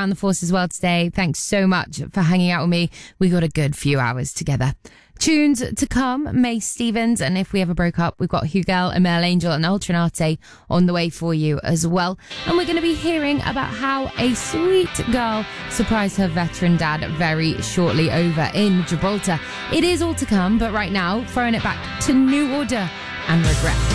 down the force as well today. Thanks so much for hanging out with me. We got a good few hours together. Tunes to come, Mae Stevens, and If We Ever Broke Up, we've got Hugel, Amel Angel and Ultranate on the way for you as well. And we're going to be hearing about how a sweet girl surprised her veteran dad very shortly over in Gibraltar. It is all to come, but right now, throwing it back to New Order and Regret.